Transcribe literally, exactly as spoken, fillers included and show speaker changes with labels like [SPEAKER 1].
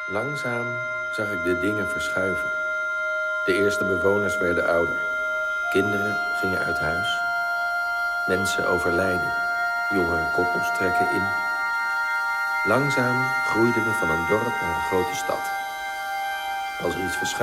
[SPEAKER 1] Langzaam zag ik de dingen verschuiven. De eerste bewoners werden ouder. Kinderen gingen uit huis. Mensen overlijden. Jongere koppels trekken in. Langzaam groeiden we van een dorp naar een grote stad. Als er iets verschuift,